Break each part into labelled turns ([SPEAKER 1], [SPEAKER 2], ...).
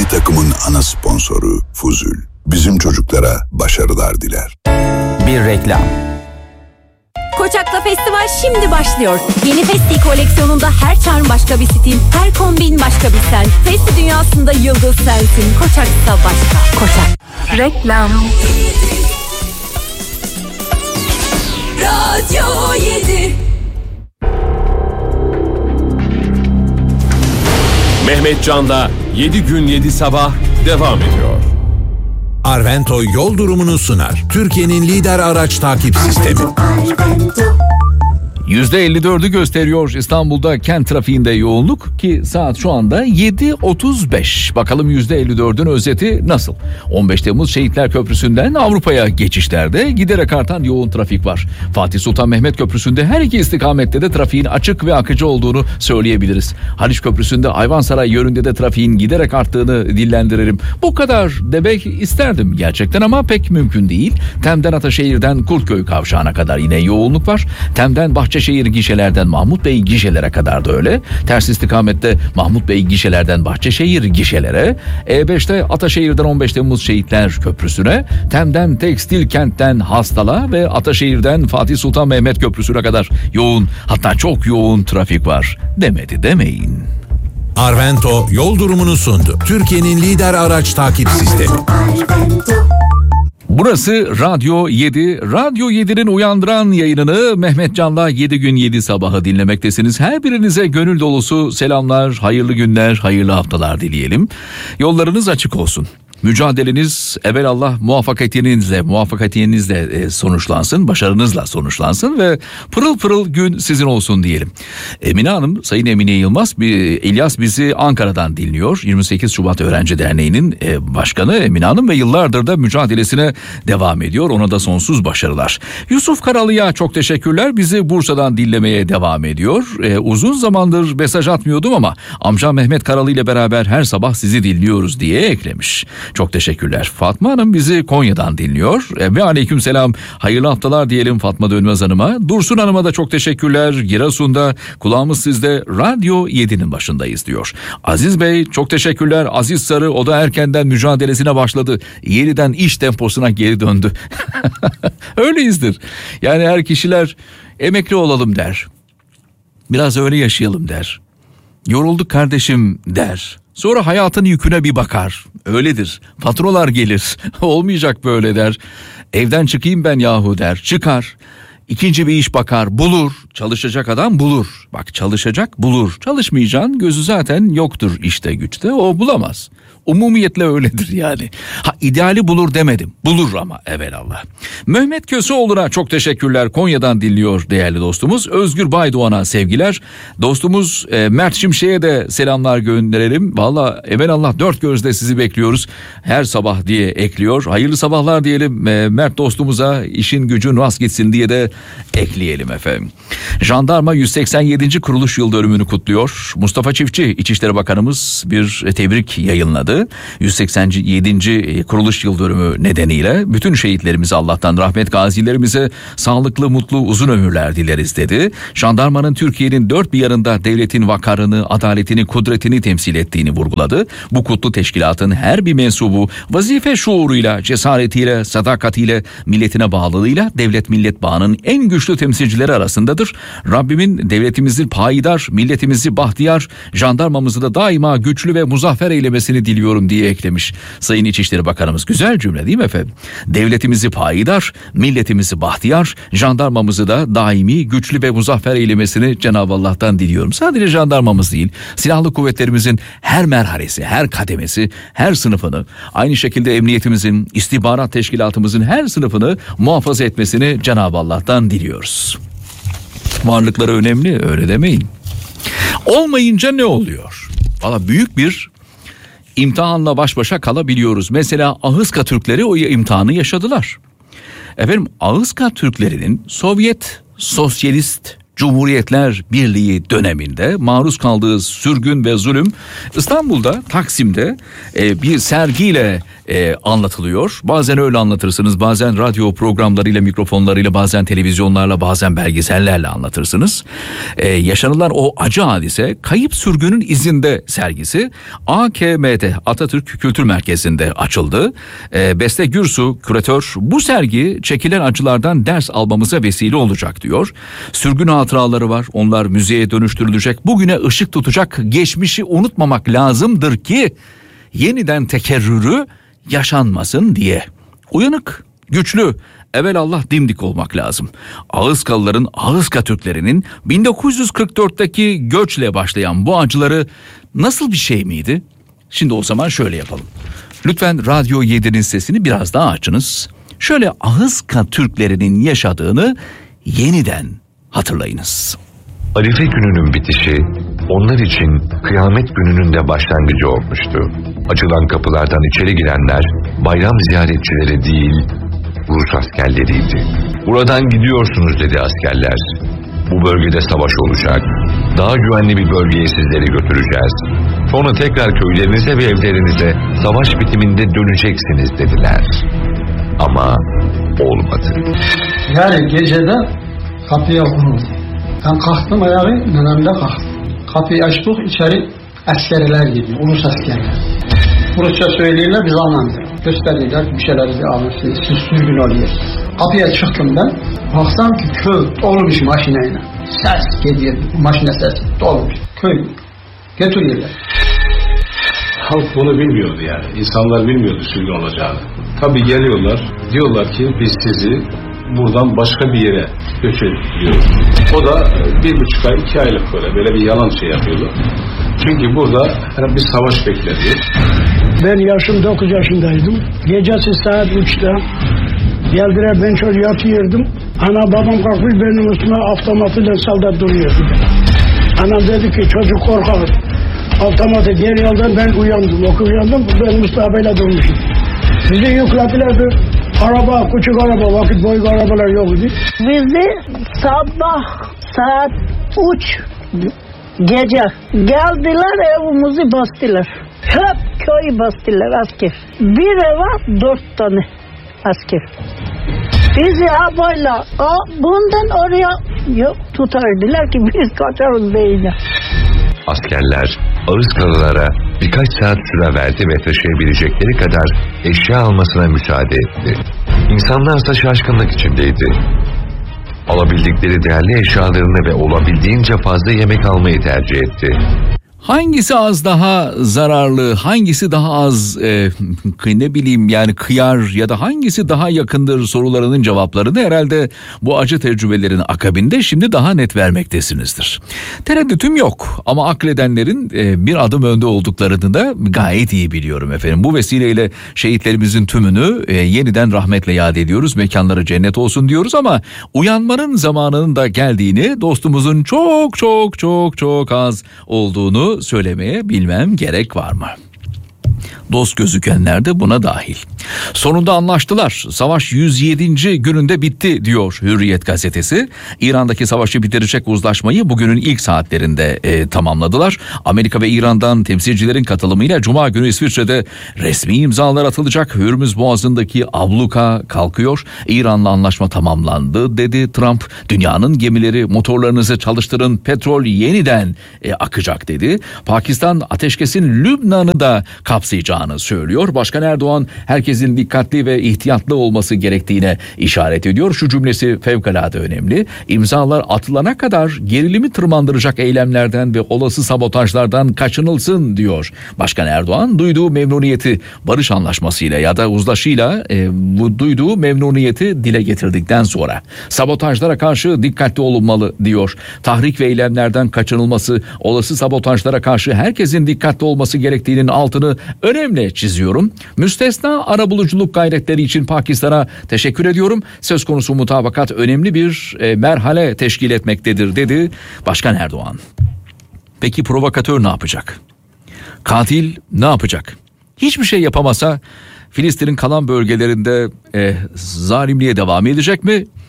[SPEAKER 1] Milli takımın ana sponsoru Fuzul. Bizim çocuklara başarılar diler.
[SPEAKER 2] Bir reklam.
[SPEAKER 3] Koçak'ta festival şimdi başlıyor. Yeni Festi koleksiyonunda her charm başka bir stil, her kombin başka bir sen. Festi dünyasında yıldız sensin. Koçak'ta başka. Koçak. Reklam. Radyo 7.
[SPEAKER 4] Mehmet Can'la 7 gün 7 sabah devam ediyor.
[SPEAKER 5] Arvento yol durumunu sunar. Türkiye'nin lider araç takip sistemi.
[SPEAKER 6] %54'ü gösteriyor İstanbul'da kent trafiğinde yoğunluk ki saat şu anda 7.35. Bakalım %54'ün özeti nasıl? 15 Temmuz Şehitler Köprüsü'nden Avrupa'ya geçişlerde giderek artan yoğun trafik var. Fatih Sultan Mehmet Köprüsü'nde her iki istikamette de trafiğin açık ve akıcı olduğunu söyleyebiliriz. Haliç Köprüsü'nde Ayvansaray yönünde de trafiğin giderek arttığını dillendiririm. Bu kadar demek isterdim gerçekten ama pek mümkün değil. Tem'den Ataşehir'den Kurtköy kavşağına kadar yine yoğunluk var. Tem'den Bahçeşehir gişelerden Mahmut Bey gişelere kadar da öyle. Ters istikamette Mahmut Bey gişelerden Bahçeşehir gişelere. E5'te Ataşehir'den 15 Temmuz Şehitler Köprüsü'ne, Tem'den Tekstil Kent'ten Hastal'a ve Ataşehir'den Fatih Sultan Mehmet Köprüsü'ne kadar yoğun, hatta çok yoğun trafik var. Demedi demeyin.
[SPEAKER 5] Arvento yol durumunu sundu. Türkiye'nin lider araç takip sistemi.
[SPEAKER 6] Burası Radyo 7. Radyo 7'nin uyandıran yayınını Mehmet Can'la 7 gün 7 sabahı dinlemektesiniz. Her birinize gönül dolusu selamlar, hayırlı günler, hayırlı haftalar dileyelim. Yollarınız açık olsun. Mücadeleniz evelallah muvaffakiyetinizle sonuçlansın, başarınızla sonuçlansın ve pırıl pırıl gün sizin olsun diyelim. Emine Hanım, Sayın Emine Yılmaz, İlyas bizi Ankara'dan dinliyor. 28 Şubat Öğrenci Derneği'nin başkanı Emine Hanım ve yıllardır da mücadelesine devam ediyor. Ona da sonsuz başarılar. Yusuf Karalı'ya çok teşekkürler. Bizi Bursa'dan dinlemeye devam ediyor. Uzun zamandır mesaj atmıyordum ama amcam Mehmet Karalı ile beraber her sabah sizi dinliyoruz diye eklemiş. Çok teşekkürler. Fatma Hanım bizi Konya'dan dinliyor. Ve aleykümselam. Hayırlı haftalar diyelim Fatma Dönmez Hanım'a. Dursun Hanım'a da çok teşekkürler. Giresun'da kulağımız sizde, Radyo 7'nin başındayız diyor. Aziz Bey çok teşekkürler. Aziz Sarı, o da erkenden mücadelesine başladı. Yeniden iş temposuna geri döndü. Öyleyizdir. Yani her kişiler emekli olalım der. Biraz öyle yaşayalım der. Yorulduk kardeşim der. Sonra hayatın yüküne bir bakar. Öyledir. Faturalar gelir. Olmayacak böyle der. Evden çıkayım ben yahu der. Çıkar. İkinci bir iş bakar. Bulur. Çalışacak adam bulur. Bak, çalışacak bulur. Çalışmayacağın gözü zaten yoktur işte güçte. O bulamaz. Umumiyetle öyledir yani. İdeali bulur demedim. Bulur ama evelallah. Mehmet Köseoğlu'na çok teşekkürler. Konya'dan dinliyor değerli dostumuz. Özgür Baydoğan'a sevgiler. Dostumuz Mert Şimşek'e de selamlar gönderelim. Valla evelallah dört gözle sizi bekliyoruz. Her sabah diye ekliyor. Hayırlı sabahlar diyelim Mert dostumuza, işin gücün rast gitsin diye de ekleyelim efendim. Jandarma 187. kuruluş yıl dönümünü kutluyor. Mustafa Çiftçi İçişleri Bakanımız bir tebrik yayınladı. 187. kuruluş yıl dönümü nedeniyle bütün şehitlerimize Allah'tan rahmet, gazilerimize sağlıklı, mutlu, uzun ömürler dileriz dedi. Jandarmanın Türkiye'nin dört bir yanında devletin vakarını, adaletini, kudretini temsil ettiğini vurguladı. Bu kutlu teşkilatın her bir mensubu vazife şuuruyla, cesaretiyle, sadakatiyle, milletine bağlılığıyla devlet millet bağının en güçlü temsilcileri arasındadır. Rabbimin devletimizi payidar, milletimizi bahtiyar, jandarmamızı da daima güçlü ve muzaffer eylemesini diliyorum diye eklemiş Sayın İçişleri Bakanımız. Güzel cümle değil mi efendim? Devletimizi payidar, milletimizi bahtiyar, jandarmamızı da daimi güçlü ve muzaffer eylemesini Cenab-ı Allah'tan diliyorum. Sadece jandarmamız değil, silahlı kuvvetlerimizin her merhalesi, her kademesi, her sınıfını, aynı şekilde emniyetimizin, istihbarat teşkilatımızın her sınıfını muhafaza etmesini Cenab-ı Allah'tan diliyoruz. Varlıkları önemli, öyle demeyin. Olmayınca ne oluyor? Valla büyük bir imtihanla baş başa kalabiliyoruz. Mesela Ahıska Türkleri o imtihanı yaşadılar. Efendim, Ahıska Türklerinin Sovyet Sosyalist Cumhuriyetler Birliği döneminde maruz kaldığı sürgün ve zulüm İstanbul'da, Taksim'de bir sergiyle anlatılıyor. Bazen öyle anlatırsınız, bazen radyo programlarıyla, mikrofonlarıyla, bazen televizyonlarla, bazen belgesellerle anlatırsınız. Yaşanılan o acı hadise Kayıp Sürgünün İzinde sergisi AKM'de, Atatürk Kültür Merkezi'nde açıldı. Beste Gürsu, küratör, bu sergi çekilen acılardan ders almamıza vesile olacak diyor. Sürgün hatıraları var, onlar müzeye dönüştürülecek, bugüne ışık tutacak, geçmişi unutmamak lazımdır ki yeniden tekerrürü yaşanmasın diye. Uyanık, güçlü, evelallah dimdik olmak lazım. Ağızkalıların, Ağızka Türklerinin 1944'teki göçle başlayan bu acıları nasıl bir şey miydi? Şimdi o zaman şöyle yapalım. Lütfen Radyo 7'nin sesini biraz daha açınız. Şöyle Ağızka Türklerinin yaşadığını yeniden hatırlayınız.
[SPEAKER 2] Arife gününün bitişi onlar için kıyamet gününün de başlangıcı olmuştu. Açılan kapılardan içeri girenler bayram ziyaretçileri değil, Rus askerleriydi. Buradan gidiyorsunuz dedi askerler. Bu bölgede savaş olacak. Daha güvenli bir bölgeye sizleri götüreceğiz. Sonra tekrar köylerinize ve evlerinize savaş bitiminde döneceksiniz dediler. Ama olmadı.
[SPEAKER 7] Yani gecede kapıya vuruldu. Ben kalktım ayağı, nenem de kalktı. Kapıyı açtık, içeri askerler gidiyor, ulus askerler. Rusça söylüyorlar, biz anlamıyoruz. Gösteriyorlar, bir şeyler almışsınız, siz sürgün oluyorsunuz. Kapıya çıktım ben, baksam ki köy dolmuş maşineyle. Ses gidiyor, maşine sesi dolmuş. Köy götürüyorlar.
[SPEAKER 8] Halk bunu bilmiyordu yani. İnsanlar bilmiyordu sürgün olacağını. Tabii geliyorlar, diyorlar ki biz sizi buradan başka bir yere götürüyoruz. O da 1,5 ay, 2 aylık böyle bir yalan şey yapıyorlar. Çünkü burada bir savaş bekleniyor.
[SPEAKER 9] Ben yaşım 9 yaşındaydım. Gecesi saat 3'te geldiler, ben çocuğu yatıyordum. Ana babam kalkmış benim üstüme avtomatıyla salda duruyordu. Anam dedi ki çocuk korkak. Avtomatı geri yoldan ben uyandım. Uyandım, ben Mustafa ile durmuşum. Bizi yüklediler. Araba, küçük araba, vakit boyu arabalar yoktu.
[SPEAKER 10] Bizi sabah saat 3 gece geldiler, evimizi bastılar. Hep köyü bastılar asker. Bir eve 4 tane asker. Bizi abayla bundan oraya yok tutardılar ki biz kaçarız beyine.
[SPEAKER 2] Askerler Ağızkalılara birkaç saat süre verdi ve taşıyabilecekleri kadar eşya almasına müsaade etti. İnsanlarsa şaşkınlık içindeydi. Alabildikleri değerli eşyalarını ve olabildiğince fazla yemek almayı tercih etti.
[SPEAKER 6] Hangisi az daha zararlı, hangisi daha az ne bileyim yani kıyar ya da hangisi daha yakındır sorularının cevaplarını herhalde bu acı tecrübelerin akabinde şimdi daha net vermektesinizdir. Tereddütüm yok ama akledenlerin bir adım önde olduklarını da gayet iyi biliyorum efendim. Bu vesileyle şehitlerimizin tümünü yeniden rahmetle yad ediyoruz. Mekanları cennet olsun diyoruz ama uyanmanın zamanının da geldiğini, dostumuzun çok az olduğunu söylemeye bilmem gerek var mı? Dost gözükenler de buna dahil. Sonunda anlaştılar. Savaş 107. gününde bitti diyor Hürriyet gazetesi. İran'daki savaşı bitirecek uzlaşmayı bugünün ilk saatlerinde tamamladılar. Amerika ve İran'dan temsilcilerin katılımıyla Cuma günü İsviçre'de resmi imzalar atılacak. Hürmüz Boğazı'ndaki abluka kalkıyor. İran'la anlaşma tamamlandı dedi Trump. Dünyanın gemileri motorlarınızı çalıştırın, petrol yeniden akacak dedi. Pakistan ateşkesin Lübnan'ı da kapsayacağını söylüyor. Başkan Erdoğan herkesin dikkatli ve ihtiyatlı olması gerektiğine işaret ediyor. Şu cümlesi fevkalade önemli. İmzalar atılana kadar gerilimi tırmandıracak eylemlerden ve olası sabotajlardan kaçınılsın diyor. Başkan Erdoğan duyduğu memnuniyeti barış anlaşmasıyla ya da uzlaşıyla bu duyduğu memnuniyeti dile getirdikten sonra sabotajlara karşı dikkatli olunmalı diyor. Tahrik ve eylemlerden kaçınılması, olası sabotajlara karşı herkesin dikkatli olması gerektiğinin altını önemli çiziyorum. Müstesna arabuluculuk gayretleri için Pakistan'a teşekkür ediyorum. Söz konusu mutabakat önemli bir merhale teşkil etmektedir dedi Başkan Erdoğan. Peki provokatör ne yapacak? Katil ne yapacak? Hiçbir şey yapamasa Filistin'in kalan bölgelerinde zalimliğe devam edecek mi?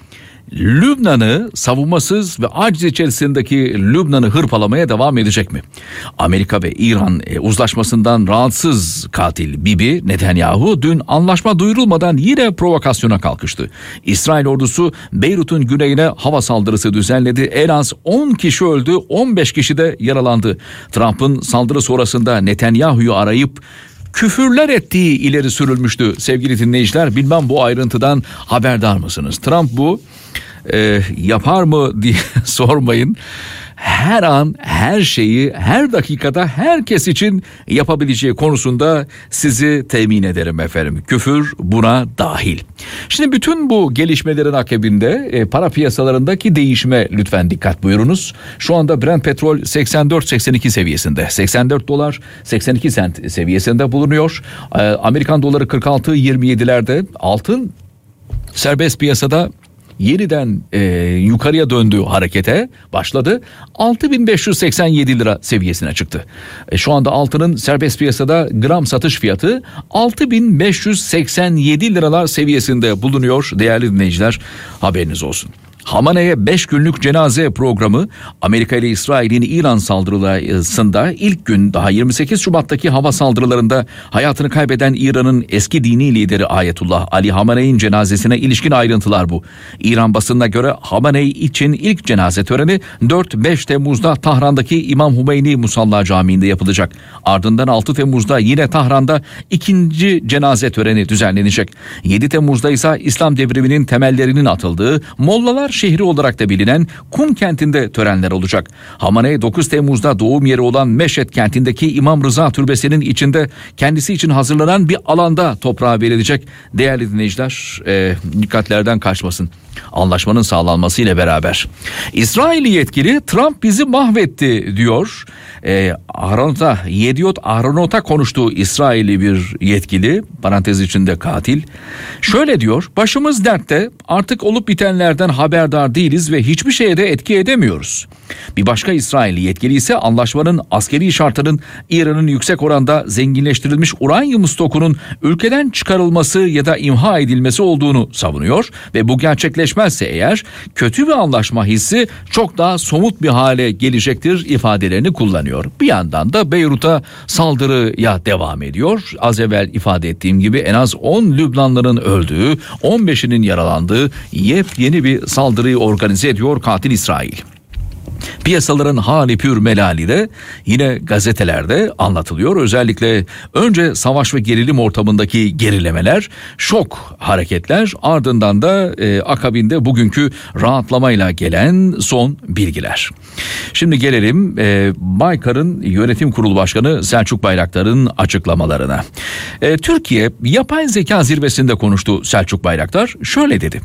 [SPEAKER 6] Lübnan'ı savunmasız ve aciz içerisindeki Lübnan'ı hırpalamaya devam edecek mi? Amerika ve İran uzlaşmasından rahatsız katil Bibi Netanyahu dün anlaşma duyurulmadan yine provokasyona kalkıştı. İsrail ordusu Beyrut'un güneyine hava saldırısı düzenledi. En az 10 kişi öldü, 15 kişi de yaralandı. Trump'ın saldırı sonrasında Netanyahu'yu arayıp küfürler ettiği ileri sürülmüştü. Sevgili dinleyiciler, bilmem bu ayrıntıdan haberdar mısınız? Trump bu yapar mı diye sormayın. Her an, her şeyi, her dakikada herkes için yapabileceği konusunda sizi temin ederim efendim. Küfür buna dahil. Şimdi bütün bu gelişmelerin akabinde para piyasalarındaki değişime lütfen dikkat buyurunuz. Şu anda Brent petrol 84-82 seviyesinde. 84 dolar 82 sent seviyesinde bulunuyor. Amerikan doları 46-27'lerde. Altın serbest piyasada yeniden yukarıya döndüğü harekete başladı. 6.587 lira seviyesine çıktı. Şu anda altının serbest piyasada gram satış fiyatı 6.587 liralar seviyesinde bulunuyor değerli dinleyiciler, haberiniz olsun. Hamaney'e 5 günlük cenaze programı Amerika ile İsrail'in İran saldırılarında ilk gün daha 28 Şubat'taki hava saldırılarında hayatını kaybeden İran'ın eski dini lideri Ayetullah Ali Hamaney'in cenazesine ilişkin ayrıntılar bu. İran basınına göre Hamaney için ilk cenaze töreni 4-5 Temmuz'da Tahran'daki İmam Hümeyni Musalla Camii'nde yapılacak. Ardından 6 Temmuz'da yine Tahran'da ikinci cenaze töreni düzenlenecek. 7 Temmuz'da ise İslam devriminin temellerinin atıldığı Mollalar şehri olarak da bilinen Kum kentinde törenler olacak. Hamaney 9 Temmuz'da doğum yeri olan Meşhed kentindeki İmam Rıza Türbesi'nin içinde kendisi için hazırlanan bir alanda toprağa verilecek. Değerli dinleyiciler, dikkatlerden kaçmasın. Anlaşmanın sağlanmasıyla beraber. İsrailli yetkili Trump bizi mahvetti diyor. Yediot Aharonot'a konuştuğu İsrailli bir yetkili, parantez içinde katil. Şöyle diyor: başımız dertte, artık olup bitenlerden haberdar değiliz ve hiçbir şeye de etki edemiyoruz. Bir başka İsrailli yetkili ise anlaşmanın askeri şartının İran'ın yüksek oranda zenginleştirilmiş uranyum stokunun ülkeden çıkarılması ya da imha edilmesi olduğunu savunuyor ve bu gerçekleşmezse eğer kötü bir anlaşma hissi çok daha somut bir hale gelecektir ifadelerini kullanıyor. Bir yandan da Beyrut'a saldırıya devam ediyor. Az evvel ifade ettiğim gibi en az 10 Lübnanlıların öldüğü, 15'inin yaralandığı yepyeni bir saldırıyı organize ediyor katil İsrail. Piyasaların hali pür melali de yine gazetelerde anlatılıyor. Özellikle önce savaş ve gerilim ortamındaki gerilemeler, şok hareketler, ardından da akabinde bugünkü rahatlamayla gelen son bilgiler. Şimdi gelelim Baykar'ın Yönetim Kurulu Başkanı Selçuk Bayraktar'ın açıklamalarına. Türkiye yapay zeka zirvesinde konuştu Selçuk Bayraktar. Şöyle dedi: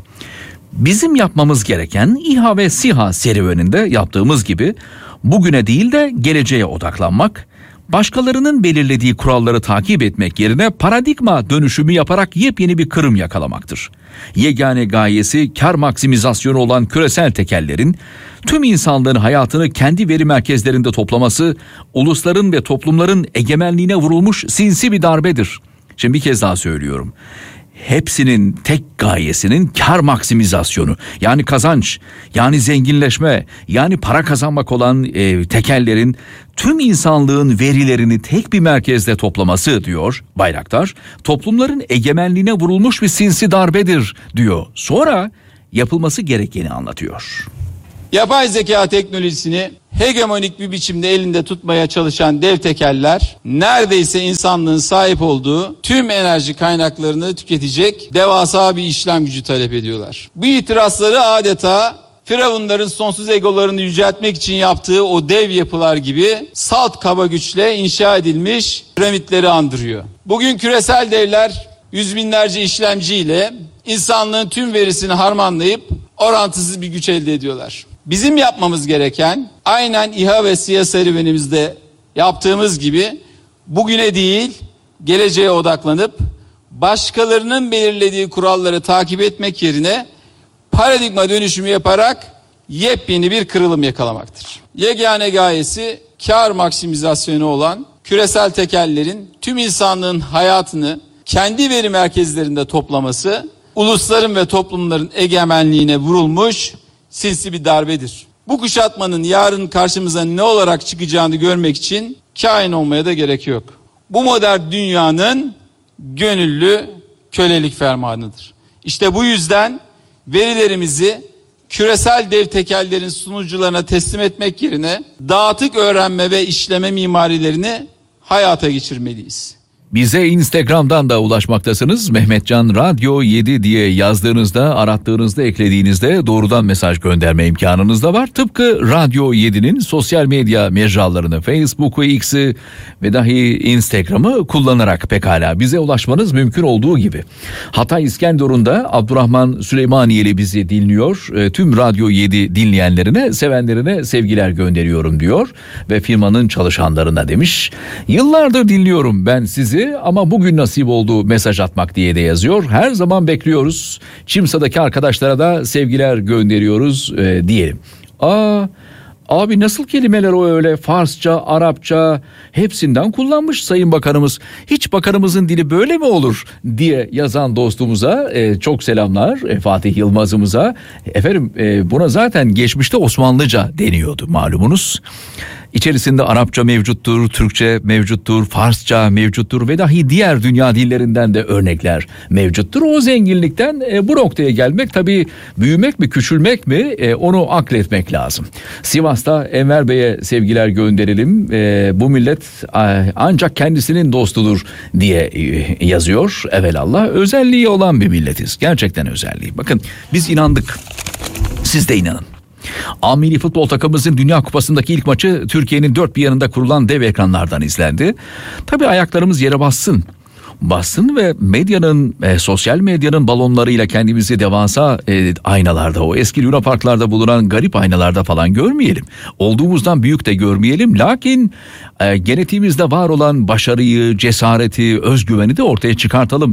[SPEAKER 6] bizim yapmamız gereken İHA ve SİHA serüveninde yaptığımız gibi bugüne değil de geleceğe odaklanmak, başkalarının belirlediği kuralları takip etmek yerine paradigma dönüşümü yaparak yepyeni bir kırım yakalamaktır. Yegane gayesi kar maksimizasyonu olan küresel tekellerin tüm insanlığın hayatını kendi veri merkezlerinde toplaması, ulusların ve toplumların egemenliğine vurulmuş sinsi bir darbedir. Şimdi bir kez daha söylüyorum. Hepsinin tek gayesinin kar maksimizasyonu, yani kazanç, yani zenginleşme, yani para kazanmak olan tekellerin tüm insanlığın verilerini tek bir merkezde toplaması diyor Bayraktar. Toplumların egemenliğine vurulmuş bir sinsi darbedir diyor. Sonra yapılması gerekeni anlatıyor.
[SPEAKER 11] Yapay zeka teknolojisini hegemonik bir biçimde elinde tutmaya çalışan dev tekeller neredeyse insanlığın sahip olduğu tüm enerji kaynaklarını tüketecek devasa bir işlem gücü talep ediyorlar. Bu itirazları adeta Firavunların sonsuz egolarını yüceltmek için yaptığı o dev yapılar gibi salt kaba güçle inşa edilmiş piramitleri andırıyor. Bugün küresel devler yüz binlerce işlemciyle insanlığın tüm verisini harmanlayıp orantısız bir güç elde ediyorlar. Bizim yapmamız gereken aynen İHA ve SİHA serüvenimizde yaptığımız gibi bugüne değil geleceğe odaklanıp başkalarının belirlediği kuralları takip etmek yerine paradigma dönüşümü yaparak yepyeni bir kırılım yakalamaktır. Yegane gayesi kar maksimizasyonu olan küresel tekellerin tüm insanlığın hayatını kendi veri merkezlerinde toplaması, ulusların ve toplumların egemenliğine vurulmuş sinsi bir darbedir. Bu kuşatmanın yarın karşımıza ne olarak çıkacağını görmek için kain olmaya da gerek yok. Bu modern dünyanın gönüllü kölelik fermanıdır. İşte bu yüzden verilerimizi küresel dev tekellerin sunucularına teslim etmek yerine dağıtık öğrenme ve işleme mimarilerini hayata geçirmeliyiz.
[SPEAKER 6] Bize Instagram'dan da ulaşmaktasınız. Mehmetcan Radyo 7 diye yazdığınızda, arattığınızda, eklediğinizde doğrudan mesaj gönderme imkanınız da var. Tıpkı Radyo 7'nin sosyal medya mecralarını, Facebook'u, X'i ve dahi Instagram'ı kullanarak pekala bize ulaşmanız mümkün olduğu gibi. Hatay İskenderun'da Abdurrahman Süleymaniyeli bizi dinliyor. Tüm Radyo 7 dinleyenlerine, sevenlerine sevgiler gönderiyorum diyor ve firmanın çalışanlarına demiş. Yıllardır dinliyorum ben sizi ama bugün nasip oldu mesaj atmak diye de yazıyor. Her zaman bekliyoruz. Çimsa'daki arkadaşlara da sevgiler gönderiyoruz diyelim. Abi nasıl kelimeler o öyle? Farsça, Arapça hepsinden kullanmış Sayın Bakanımız. Hiç bakanımızın dili böyle mi olur diye yazan dostumuza çok selamlar. Fatih Yılmaz'ımıza. Efendim buna zaten geçmişte Osmanlıca deniyordu malumunuz. İçerisinde Arapça mevcuttur, Türkçe mevcuttur, Farsça mevcuttur ve dahi diğer dünya dillerinden de örnekler mevcuttur. O zenginlikten bu noktaya gelmek tabii büyümek mi küçülmek mi onu akletmek lazım. Sivas'ta Enver Bey'e sevgiler gönderelim. Bu millet ancak kendisinin dostudur diye yazıyor evelallah. Özelliği olan bir milletiz. Gerçekten özelliği. Bakın biz inandık. Siz de inanın. A-Milli futbol takımımızın Dünya Kupası'ndaki ilk maçı Türkiye'nin dört bir yanında kurulan dev ekranlardan izlendi. Tabii ayaklarımız yere bassın ve medyanın, sosyal medyanın balonlarıyla kendimizi devasa aynalarda, o eski Luna Parklarda bulunan garip aynalarda falan görmeyelim. Olduğumuzdan büyük de görmeyelim. Lakin genetiğimizde var olan başarıyı, cesareti, özgüveni de ortaya çıkartalım.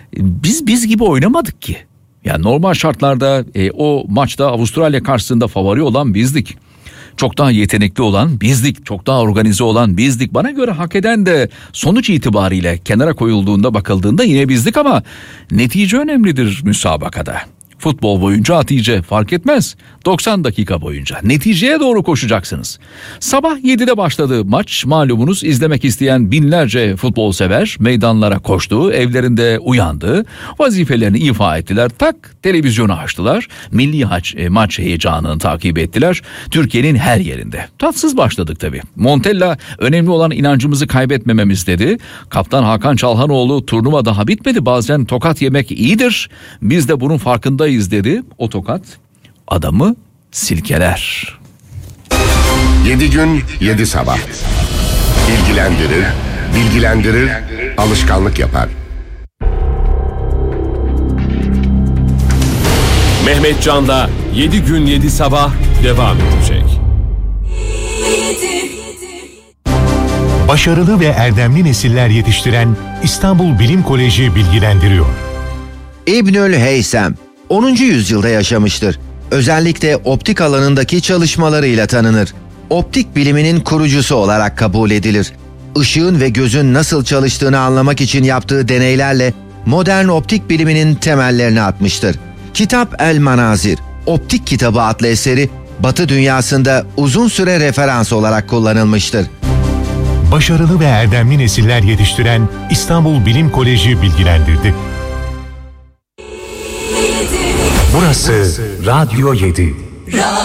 [SPEAKER 6] Biz gibi oynamadık ki. Yani normal şartlarda o maçta Avustralya karşısında favori olan bizdik. Çok daha yetenekli olan bizdik. Çok daha organize olan bizdik. Bana göre hak eden de sonuç itibariyle kenara koyulduğunda bakıldığında yine bizdik ama netice önemlidir müsabakada. Futbol boyunca Hatice fark etmez. 90 dakika boyunca neticeye doğru koşacaksınız. Sabah 7'de başladı maç. Malumunuz izlemek isteyen binlerce futbol sever meydanlara koştu. Evlerinde uyandı. Vazifelerini ifa ettiler. Tak televizyonu açtılar. Milli maç heyecanını takip ettiler. Türkiye'nin her yerinde. Tatsız başladık tabii. Montella önemli olan inancımızı kaybetmememiz dedi. Kaptan Hakan Çalhanoğlu turnuva daha bitmedi. Bazen tokat yemek iyidir. Biz de bunun farkındayız dedi. O tokat adamı silkeler.
[SPEAKER 12] 7 gün 7 sabah. Bilgilendirir, alışkanlık yapar.
[SPEAKER 4] Mehmet Can'la 7 gün 7 sabah devam edecek.
[SPEAKER 13] Başarılı ve erdemli nesiller yetiştiren İstanbul Bilim Koleji bilgilendiriyor.
[SPEAKER 14] İbnül Heysem 10. yüzyılda yaşamıştır. Özellikle optik alanındaki çalışmalarıyla tanınır. Optik biliminin kurucusu olarak kabul edilir. Işığın ve gözün nasıl çalıştığını anlamak için yaptığı deneylerle modern optik biliminin temellerini atmıştır. Kitap El Manazir, Optik Kitabı adlı eseri Batı dünyasında uzun süre referans olarak kullanılmıştır.
[SPEAKER 13] Başarılı ve erdemli nesiller yetiştiren İstanbul Bilim Koleji bilgilendirdi. Burası Radyo 7.